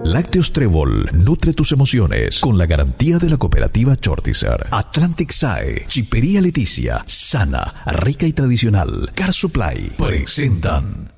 Lácteos Trébol nutre tus emociones con la garantía de la cooperativa Chortizer. Atlantic SAE, Chipería Leticia, sana, rica y tradicional. Car Supply presentan